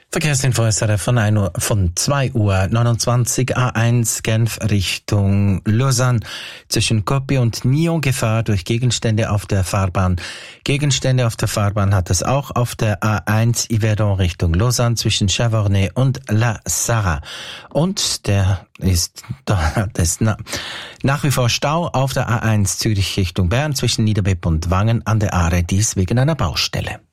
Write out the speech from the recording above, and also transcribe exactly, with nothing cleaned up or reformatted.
Verkehrsinfo S R F von, ein Uhr, von zwei Uhr neunundzwanzig, A eins Genf Richtung Lausanne. Zwischen Kopi und Nyon Gefahr durch Gegenstände auf der Fahrbahn. Gegenstände auf der Fahrbahn hat es auch auf der A eins Yverdon Richtung Lausanne zwischen Chavornay und La Sarre. Und der ist dort ist na, nach wie vor Stau auf der A eins Zürich Richtung Bern zwischen Niederbepp und Wangen an der Aare, dies wegen einer Baustelle.